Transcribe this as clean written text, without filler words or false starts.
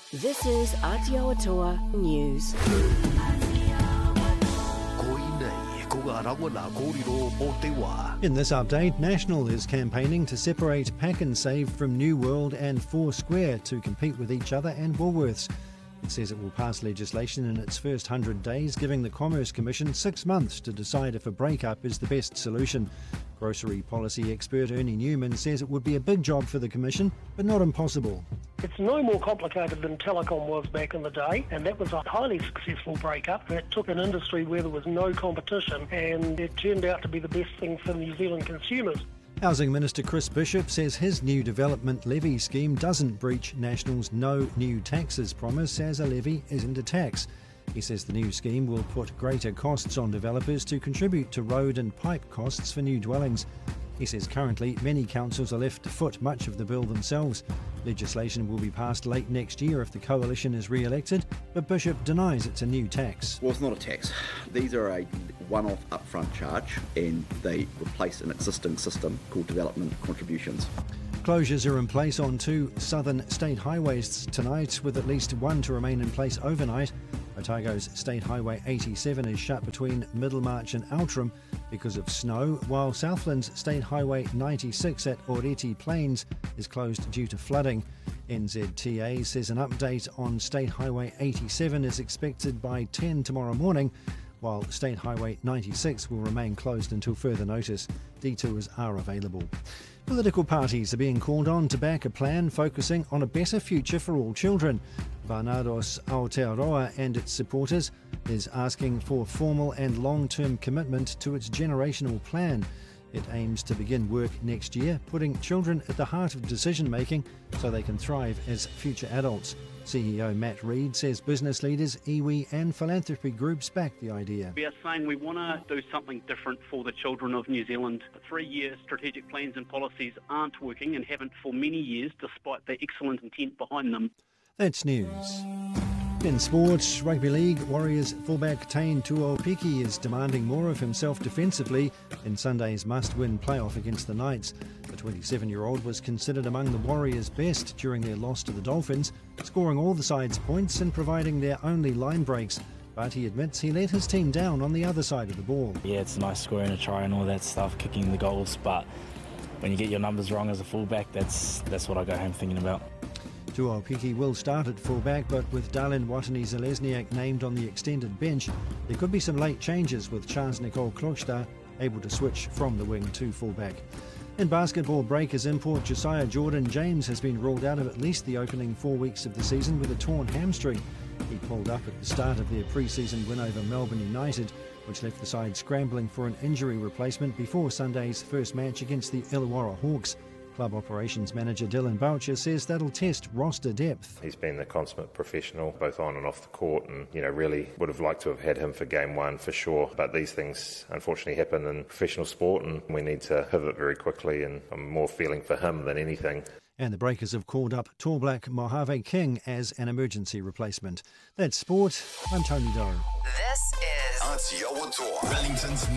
This is Aotearoa News. In this update, National is campaigning to separate Pack and Save from New World and Foursquare to compete with each other and Woolworths. It says it will pass legislation in its first 100 days, giving the Commerce Commission 6 months to decide if a breakup is the best solution. Grocery policy expert Ernie Newman says it would be a big job for the Commission, but not impossible. It's no more complicated than telecom was back in the day, and that was a highly successful breakup. It took an industry where there was no competition, and it turned out to be the best thing for New Zealand consumers. Housing Minister Chris Bishop says his new development levy scheme doesn't breach National's no new taxes promise, as a levy isn't a tax. He says the new scheme will put greater costs on developers to contribute to road and pipe costs for new dwellings. He says currently many councils are left to foot much of the bill themselves. Legislation will be passed late next year if the coalition is re-elected, but Bishop denies it's a new tax. Well, it's not a tax. These are a one-off upfront charge, and they replace an existing system called development contributions. Closures are in place on 2 southern state highways tonight, with at least one to remain in place overnight. Otago's State Highway 87 is shut between Middlemarch and Outram because of snow, while Southland's State Highway 96 at Oreti Plains is closed due to flooding. NZTA says an update on State Highway 87 is expected by 10 tomorrow morning, while State Highway 96 will remain closed until further notice. Detours are available. Political parties are being called on to back a plan focusing on a better future for all children. Barnados Aotearoa and its supporters is asking for formal and long-term commitment to its generational plan. It aims to begin work next year, putting children at the heart of decision-making so they can thrive as future adults. CEO Matt Reid says business leaders, iwi and philanthropy groups back the idea. We are saying we want to do something different for the children of New Zealand. The 3-year strategic plans and policies aren't working and haven't for many years, despite the excellent intent behind them. That's news. In sport, Rugby League, Warriors fullback Taine Tuopiki is demanding more of himself defensively in Sunday's must-win playoff against the Knights. The 27-year-old was considered among the Warriors' best during their loss to the Dolphins, scoring all the side's points and providing their only line breaks. But he admits he let his team down on the other side of the ball. Yeah, it's nice scoring a try and all that stuff, kicking the goals, but when you get your numbers wrong as a fullback, that's what I go home thinking about. Tuopiki will start at fullback, but with Darlin Watani-Zalesniak named on the extended bench, there could be some late changes with Charles-Nicole Klokstad able to switch from the wing to fullback. In basketball, Breakers import Josiah Jordan-James has been ruled out of at least the opening 4 weeks of the season with a torn hamstring. He pulled up at the start of their pre-season win over Melbourne United, which left the side scrambling for an injury replacement before Sunday's first match against the Illawarra Hawks. Club operations manager Dylan Boucher says that'll test roster depth. He's been the consummate professional, both on and off the court, and really would have liked to have had him for game one for sure. But these things unfortunately happen in professional sport, and we need to pivot very quickly. And I'm more feeling for him than anything. And the Breakers have called up Tall Black Mojave King as an emergency replacement. That's sport. I'm Tony Doe. This is Aotearoa, Wellington's